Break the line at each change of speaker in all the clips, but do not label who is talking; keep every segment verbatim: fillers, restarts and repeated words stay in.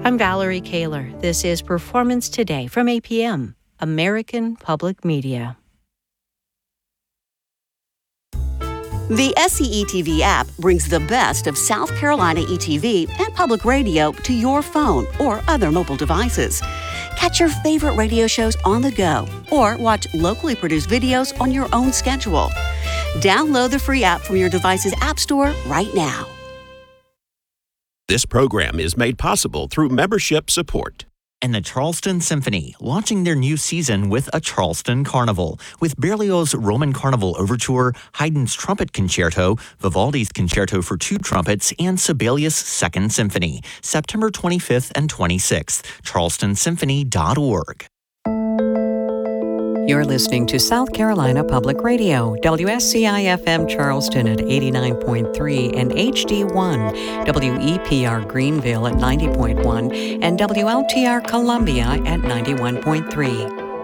I'm Valerie Kaler. This is Performance Today from A P M, American Public Media.
The S C E T V app brings the best of South Carolina E T V and public radio to your phone or other mobile devices. Catch your favorite radio shows on the go or watch locally produced videos on your own schedule. Download the free app from your device's app store right now.
This program is made possible through membership support.
And the Charleston Symphony, launching their new season with a Charleston Carnival, with Berlioz' Roman Carnival Overture, Haydn's Trumpet Concerto, Vivaldi's Concerto for Two Trumpets, and Sibelius' Second Symphony, September twenty-fifth and twenty-sixth, charleston symphony dot org.
You're listening to South Carolina Public Radio, W S C I F M Charleston at eighty-nine point three and H D one, W E P R Greenville at ninety point one, and W L T R Columbia at ninety-one point three.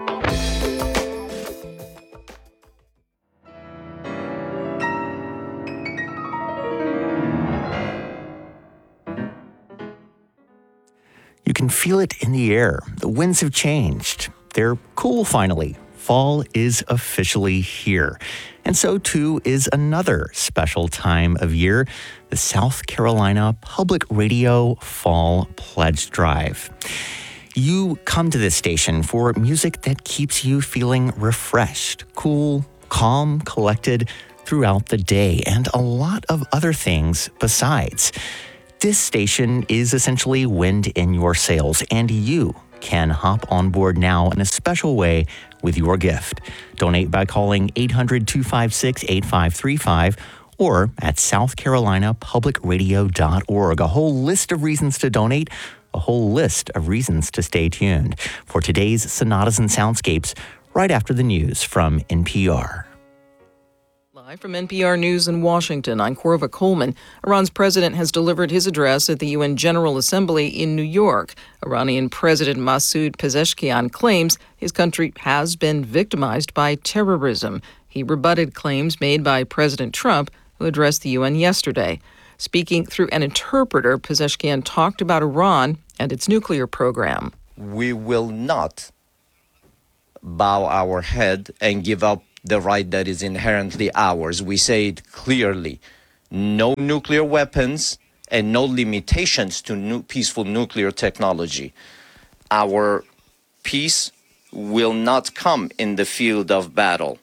You can feel it in the air. The winds have changed. They're cool finally. Fall is officially here. And so too is another special time of year, the South Carolina Public Radio Fall Pledge Drive. You come to this station for music that keeps you feeling refreshed, cool, calm, collected throughout the day, and a lot of other things besides. This station is essentially wind in your sails, and you can hop on board now in a special way with your gift. Donate by calling eight hundred, two five six, eight five three five or at south carolina public radio dot org. A whole list of reasons to donate, a whole list of reasons to stay tuned for today's Sonatas and Soundscapes right after the news from N P R.
Live from N P R News in Washington, I'm Corva Coleman. Iran's president has delivered his address at the U N General Assembly in New York. Iranian President Masoud Pezeshkian claims his country has been victimized by terrorism. He rebutted claims made by President Trump, who addressed the U N yesterday. Speaking through an interpreter, Pezeshkian talked about Iran and its nuclear program.
We will not bow our head and give up the right that is inherently ours. We say it clearly. No nuclear weapons and no limitations to nu- peaceful nuclear technology. Our peace will not come in the field of battle,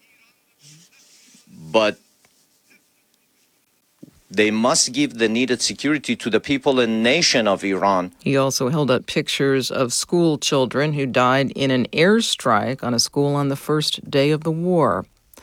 but they must give the needed security to the people and nation of Iran.
He also held up pictures of school children who died in an airstrike on a school on the first day of the war.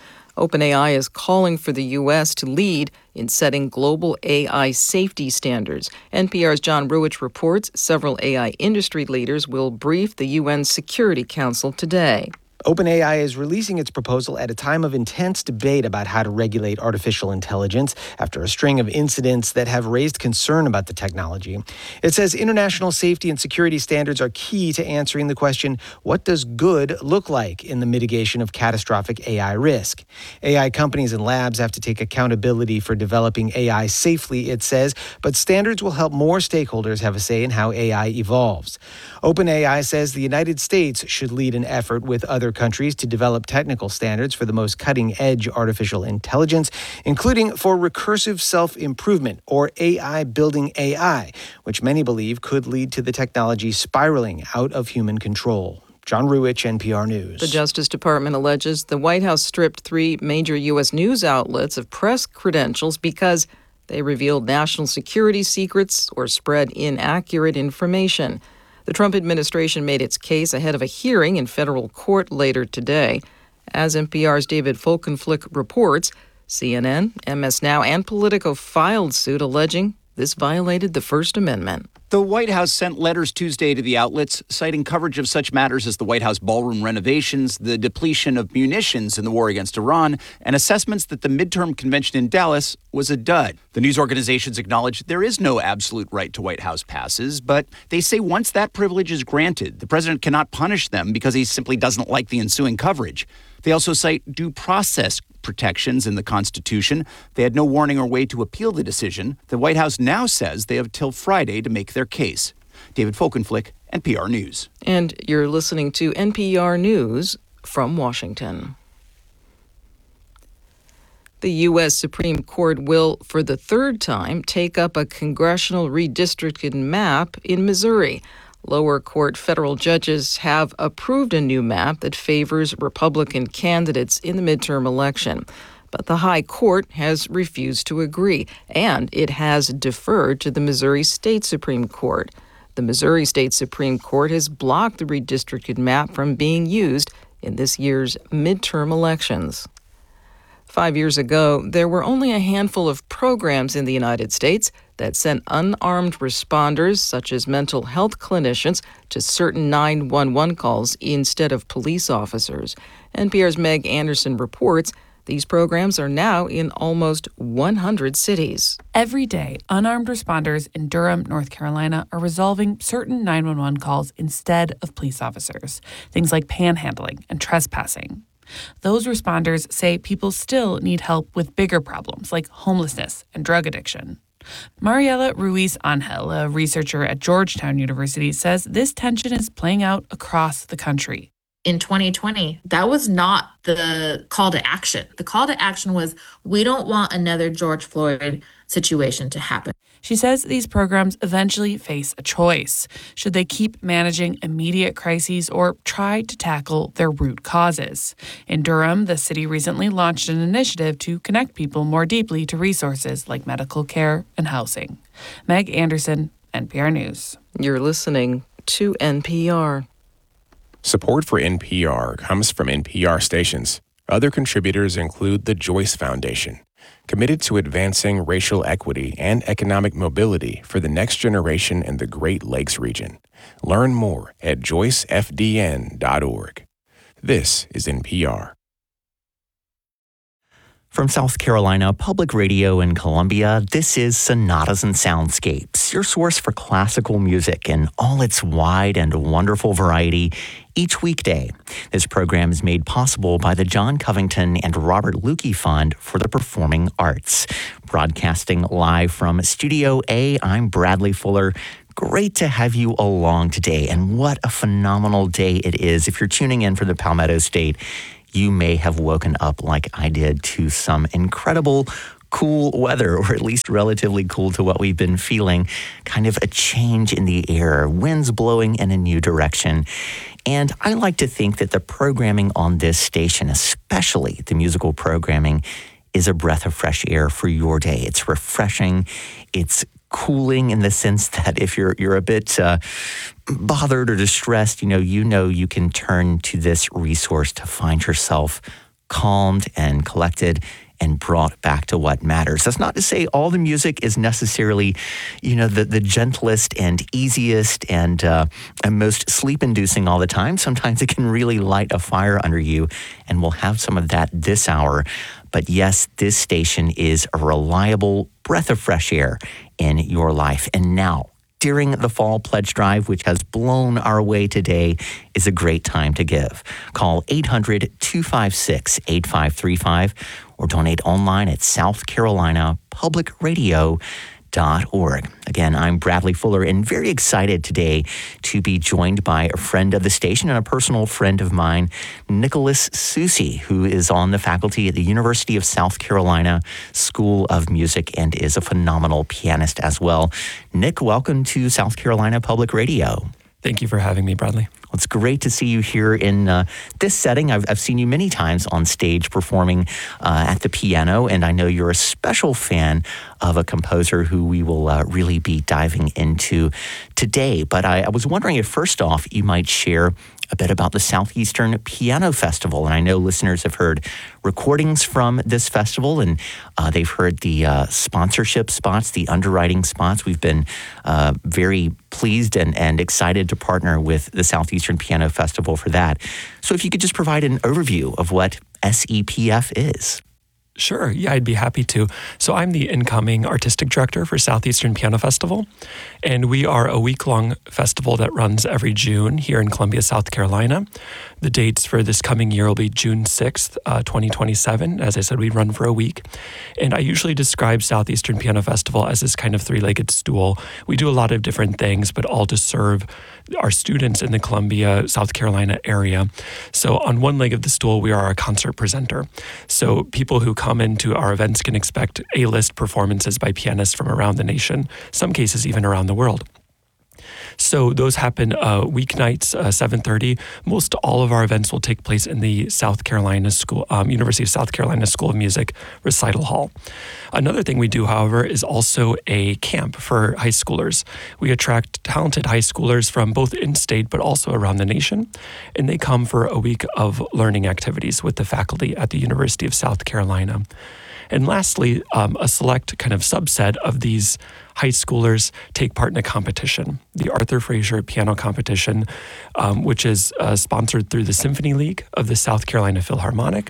OpenAI is calling for the U S to lead in setting global A I safety standards. N P R's John Ruwitch reports several A I industry leaders will brief the U N Security Council today.
OpenAI is releasing its proposal at a time of intense debate about how to regulate artificial intelligence after a string of incidents that have raised concern about the technology. It says international safety and security standards are key to answering the question, what does good look like in the mitigation of catastrophic A I risk? A I companies and labs have to take accountability for developing A I safely, it says, but standards will help more stakeholders have a say in how A I evolves. OpenAI says the United States should lead an effort with other countries to develop technical standards for the most cutting-edge artificial intelligence, including for recursive self-improvement, or A I building A I, which many believe could lead to the technology spiraling out of human control. John Ruwitch, N P R News.
The Justice Department alleges the White House stripped three major U S news outlets of press credentials because they revealed national security secrets or spread inaccurate information. The Trump administration made its case ahead of a hearing in federal court later today. As N P R's David Folkenflik reports, C N N, M S Now, and Politico filed suit alleging this violated the First Amendment.
The White House sent letters Tuesday to the outlets citing coverage of such matters as the White House ballroom renovations, the depletion of munitions in the war against Iran, and assessments that the midterm convention in Dallas was a dud. The news organizations acknowledge there is no absolute right to White House passes, but they say once that privilege is granted, the president cannot punish them because he simply doesn't like the ensuing coverage. They also cite due process protections in the Constitution. They had no warning or way to appeal the decision. The White House now says they have till Friday to make their case. David Folkenflik, N P R News.
And you're listening to N P R News from Washington. The U S Supreme Court will, for the third time, take up a congressional redistricting map in Missouri. Lower court federal judges have approved a new map that favors Republican candidates in the midterm election. But the High Court has refused to agree, and it has deferred to the Missouri State Supreme Court. The Missouri State Supreme Court has blocked the redistricted map from being used in this year's midterm elections. Five years ago, there were only a handful of programs in the United States that sent unarmed responders, such as mental health clinicians, to certain nine one one calls instead of police officers. N P R's Meg Anderson reports these programs are now in almost one hundred cities.
Every day, unarmed responders in Durham, North Carolina, are resolving certain nine one one calls instead of police officers, things like panhandling and trespassing. Those responders say people still need help with bigger problems like homelessness and drug addiction. Mariela Ruiz Angel, a researcher at Georgetown University, says this tension is playing out across the country.
In twenty twenty, that was not the call to action. The call to action was, we don't want another George Floyd situation to happen.
She says these programs eventually face a choice. Should they keep managing immediate crises or try to tackle their root causes? In Durham, the city recently launched an initiative to connect people more deeply to resources like medical care and housing. Meg Anderson, N P R News.
You're listening to N P R.
Support for N P R comes from N P R stations. Other contributors include the Joyce Foundation, committed to advancing racial equity and economic mobility for the next generation in the Great Lakes region. Learn more at joyce f d n dot org. This is N P R.
From South Carolina Public Radio in Columbia, this is Sonatas and Soundscapes, your source for classical music in all its wide and wonderful variety each weekday. This program is made possible by the John Covington and Robert Lukey Fund for the Performing Arts. Broadcasting live from Studio A, I'm Bradley Fuller. Great to have you along today, and what a phenomenal day it is. If you're tuning in for the Palmetto State, you may have woken up like I did to some incredible cool weather, or at least relatively cool to what we've been feeling. Kind of a change in the air, winds blowing in a new direction. And I like to think that the programming on this station, especially the musical programming, is a breath of fresh air for your day. It's refreshing. It's cooling in the sense that if you're you're a bit uh, bothered or distressed, you know, you know you can turn to this resource to find yourself calmed and collected and brought back to what matters. That's not to say all the music is necessarily, you know, the, the gentlest and easiest and, uh, and most sleep-inducing all the time. Sometimes it can really light a fire under you, and we'll have some of that this hour. But yes, this station is a reliable breath of fresh air in your life. And now, during the Fall Pledge Drive, which has blown our way today, is a great time to give. Call eight hundred, two five six, eight five three five or donate online at south carolina public radio dot org. Again, I'm Bradley Fuller, and very excited today to be joined by a friend of the station and a personal friend of mine, Nicholas Soucy, who is on the faculty at the University of South Carolina School of Music and is a phenomenal pianist as well. Nick, welcome to South Carolina Public Radio.
Thank you for having me, Bradley.
Well, it's great to see you here in uh, this setting. I've, I've seen you many times on stage performing uh, at the piano, and I know you're a special fan of a composer who we will uh, really be diving into today. But I, I was wondering if, first off, you might share a bit about the Southeastern Piano Festival. And I know listeners have heard recordings from this festival, and uh, they've heard the uh, sponsorship spots, the underwriting spots. We've been uh, very pleased and, and excited to partner with the Southeastern Piano Festival for that. So if you could just provide an overview of what S E P F is.
Sure. Yeah, I'd be happy to. So I'm the incoming artistic director for Southeastern Piano Festival, and we are a week-long festival that runs every June here in Columbia, South Carolina. The dates for this coming year will be June sixth, uh, twenty twenty-seven. As I said, we run for a week. And I usually describe Southeastern Piano Festival as this kind of three-legged stool. We do a lot of different things, but all to serve our students in the Columbia, South Carolina area. So on one leg of the stool, we are a concert presenter. So people who come into our events can expect A-list performances by pianists from around the nation, some cases even around the world. So those happen uh, weeknights, uh, seven thirty. Most all of our events will take place in the South Carolina School, um, University of South Carolina School of Music recital hall. Another thing we do, however, is also a camp for high schoolers. We attract talented high schoolers from both in-state but also around the nation, and they come for a week of learning activities with the faculty at the University of South Carolina. And lastly, um, a select kind of subset of these high schoolers take part in a competition, the Arthur Frazier Piano Competition, um, which is uh, sponsored through the Symphony League of the South Carolina Philharmonic.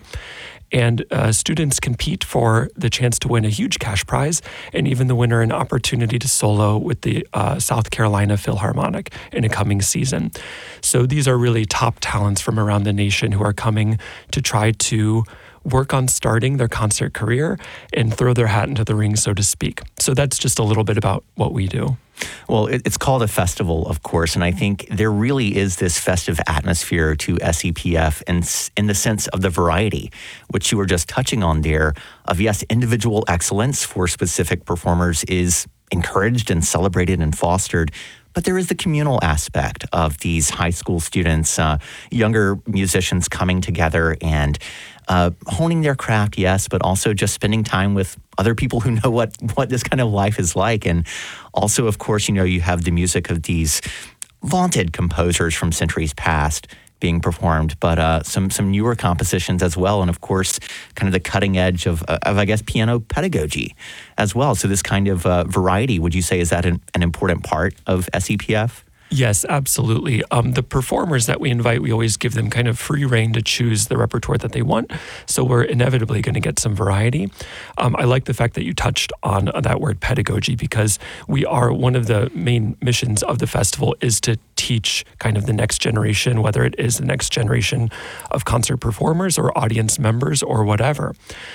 And uh, students compete for the chance to win a huge cash prize, and even the winner an opportunity to solo with the uh, South Carolina Philharmonic in a coming season. So these are really top talents from around the nation who are coming to try to work on starting their concert career and throw their hat into the ring, so to speak. So that's just a little bit about what we do.
Well, it's called a festival, of course, and I think there really is this festive atmosphere to S E P F in, in the sense of the variety, which you were just touching on there, of yes, individual excellence for specific performers is encouraged and celebrated and fostered, but there is the communal aspect of these high school students, uh, younger musicians coming together and uh, honing their craft, yes, but also just spending time with other people who know what, what this kind of life is like. And also, of course, you know, you have the music of these vaunted composers from centuries past being performed, but uh, some some newer compositions as well, and of course, kind of the cutting edge of, of I guess, piano pedagogy as well. So this kind of uh, variety, would you say, is that an, an important part of S E P F?
Yes, absolutely. Um, the performers that we invite, we always give them kind of free rein to choose the repertoire that they want. So we're inevitably going to get some variety. Um, I like the fact that you touched on that word pedagogy, because we are, one of the main missions of the festival is to teach kind of the next generation, whether it is the next generation of concert performers or audience members or whatever.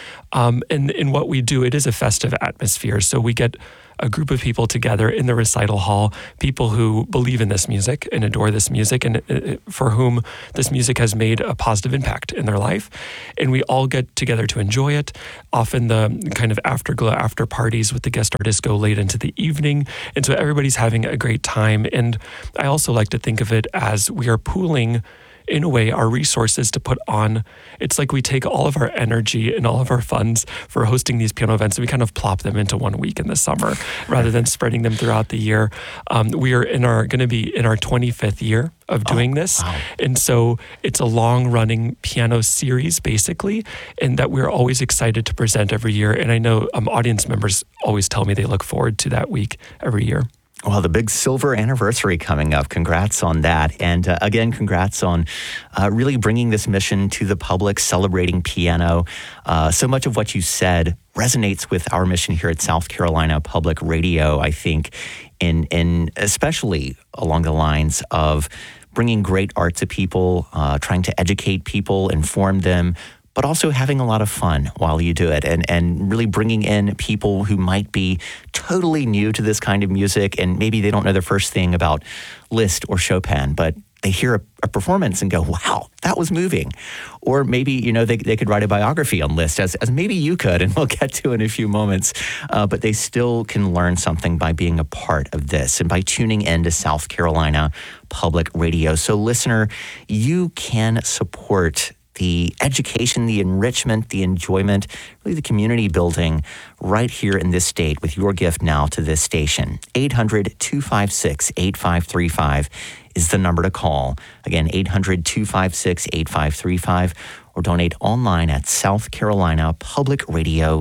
Um, and in what we do, it is a festive atmosphere. So we get a group of people together in the recital hall, people who believe in this music and adore this music, and uh, for whom this music has made a positive impact in their life. And we all get together to enjoy it. Often the kind of afterglow, after parties with the guest artists go late into the evening. And so everybody's having a great time. And I also like to think of it as we are pooling, in a way, our resources to put on. It's like we take all of our energy and all of our funds for hosting these piano events, and we kind of plop them into one week in the summer rather than spreading them throughout the year. Um, we are in our going to be in our twenty-fifth year of doing oh, this. Wow. And so it's a long running piano series, basically, and that we're always excited to present every year. And I know um, audience members always tell me they look forward to that week every year.
Well, the big silver anniversary coming up. Congrats on that. And uh, again, congrats on uh, really bringing this mission to the public, celebrating piano. Uh, so much of what you said resonates with our mission here at South Carolina Public Radio, I think, in, in especially along the lines of bringing great art to people, uh, trying to educate people, inform them, but also having a lot of fun while you do it, and, and really bringing in people who might be totally new to this kind of music, and maybe they don't know the first thing about Liszt or Chopin, but they hear a, a performance and go, wow, that was moving. Or maybe, you know, they, they could write a biography on Liszt, as, as maybe you could, and we'll get to in a few moments. Uh, but they still can learn something by being a part of this and by tuning in to South Carolina Public Radio. So listener, you can support the education, the enrichment, the enjoyment, really the community building right here in this state with your gift now to this station. eight hundred, two five six, eight five three five is the number to call. Again, eight hundred, two five six, eight five three five, or donate online at south carolina public radio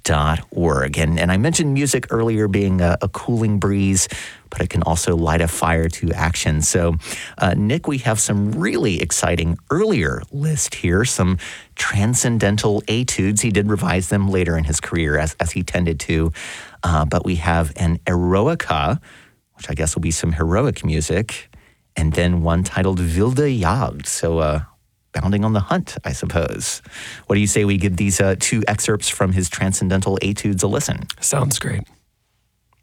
dot org. And, and I mentioned music earlier being a, a cooling breeze, but it can also light a fire to action. So, uh, Nick, we have some really exciting earlier list here, some transcendental etudes. He did revise them later in his career, as, as he tended to. Uh, but we have an Eroica, which I guess will be some heroic music, and then one titled Wilde Jagd. So, uh, bounding on the hunt, I suppose. What do you say we give these uh, two excerpts from his transcendental etudes a listen?
Sounds great.